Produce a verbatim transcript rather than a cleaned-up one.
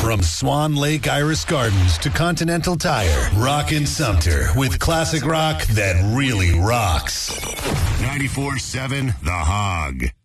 From Swan Lake Iris Gardens to Continental Tire, Rockin' Sumter with classic rock that really rocks. ninety-four seven The Hog.